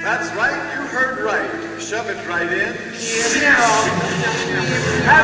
That's right, you heard right. Shove it right in. Yeah.